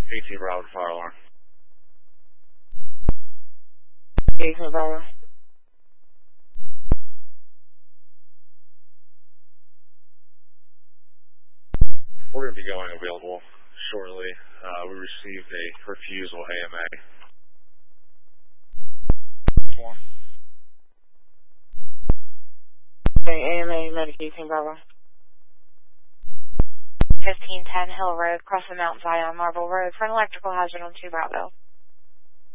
18 Bravo fire alarm. 18 Bravo. We're going to be going available shortly. We received a refusal AMA. Okay, AMA, medic 18 Bravo. 1510 Hill Road, cross the Mount Zion Marble Road for an electrical hazard on 2 Bravo.